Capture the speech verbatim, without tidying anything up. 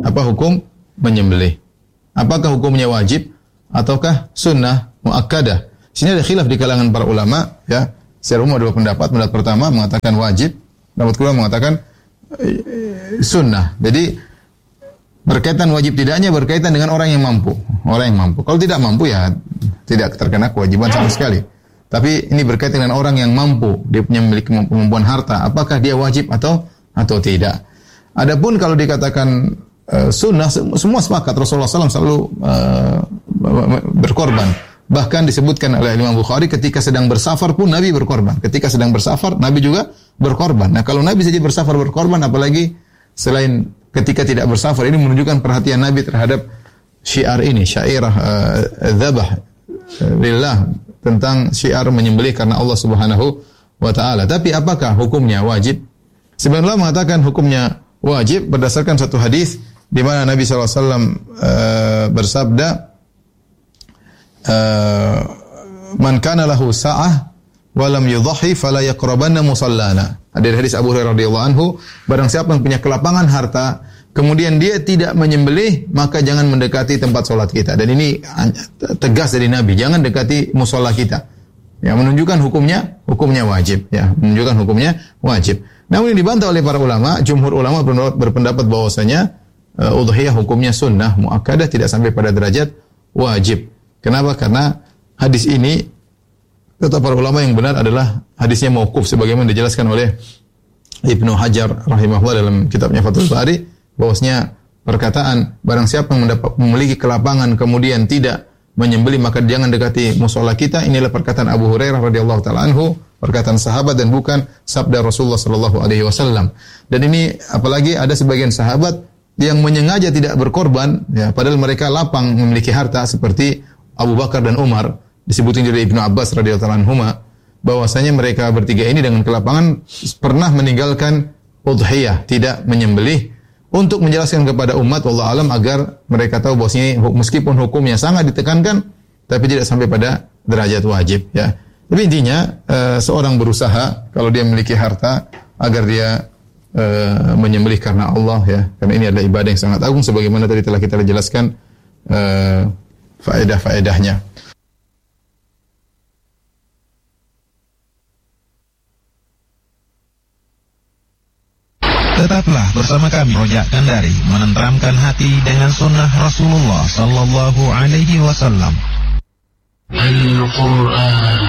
Apa hukum menyembelih? Apakah hukumnya wajib ataukah sunnah muakkadah? Sini ada khilaf di kalangan para ulama, ya. Secara umum ada dua pendapat. Pendapat pertama mengatakan wajib, pendapat kedua mengatakan e, sunnah. Jadi berkaitan wajib tidaknya berkaitan dengan orang yang mampu. Orang yang mampu. Kalau tidak mampu ya tidak terkena kewajiban sama sekali. Tapi ini berkaitan dengan orang yang mampu, dia punya memiliki kemampuan harta. Apakah dia wajib atau atau tidak? Adapun kalau dikatakan uh, sunnah, semua sepakat Rasulullah shallallahu alaihi wasallam selalu uh, berkorban. Bahkan disebutkan oleh Imam Bukhari ketika sedang bersafar pun Nabi berkorban. Ketika sedang bersafar Nabi juga berkorban. Nah kalau Nabi saja bersafar berkorban, apalagi selain ketika tidak bersafar, ini menunjukkan perhatian Nabi terhadap syiar ini, syairah dzabah uh, lillah, tentang syiar menyembelih karena Allah Subhanahu wa taala. Tapi apakah hukumnya wajib? Sebagian ulama mengatakan hukumnya wajib berdasarkan satu hadis di mana Nabi sallallahu alaihi wasallam uh, bersabda, uh, "Man kana lahu sa'ah wa lam yudhi fala yaqrabanna musallana." Ada hadis Abu Hurairah radhiyallahu anhu, barang siapa yang punya kelapangan harta kemudian dia tidak menyembelih, maka jangan mendekati tempat salat kita. Dan ini tegas dari Nabi, jangan dekati musalla kita. Ya, menunjukkan hukumnya hukumnya wajib, ya, menunjukkan hukumnya wajib. Namun yang dibantah oleh para ulama, jumhur ulama berpendapat bahwasanya uh, udhiyah hukumnya sunnah muakkadah, tidak sampai pada derajat wajib. Kenapa? Karena hadis ini kata para ulama yang benar adalah hadisnya mauquf sebagaimana dijelaskan oleh Ibnu Hajar rahimahullah dalam kitabnya Fathul Bari, bahwasanya perkataan barang siapa yang mendapat memiliki kelapangan kemudian tidak menyembelih maka jangan dekati musholla kita, inilah perkataan Abu Hurairah radhiyallahu taala anhu, perkataan sahabat dan bukan sabda Rasulullah sallallahu alaihi wasallam. Dan ini apalagi ada sebagian sahabat yang menyengaja tidak berkorban, ya, padahal mereka lapang memiliki harta seperti Abu Bakar dan Umar. Disebutin dari Ibnu Abbas radhiyallahu taala anhuma bahwasanya mereka bertiga ini dengan kelapangan pernah meninggalkan udhiyah, tidak menyembelih, untuk menjelaskan kepada umat wallahu alam agar mereka tahu bahwasanya meskipun hukumnya sangat ditekankan tapi tidak sampai pada derajat wajib, ya. Tapi intinya uh, seorang berusaha kalau dia memiliki harta agar dia uh, menyembelih karena Allah, ya. Karena ini adalah ibadah yang sangat agung sebagaimana tadi telah kita jelaskan uh, faedah-faedahnya. Tetaplah bersama kami, Rojak Kandari, menenteramkan hati dengan sunnah Rasulullah sallallahu alaihi wasallam. Al-Quran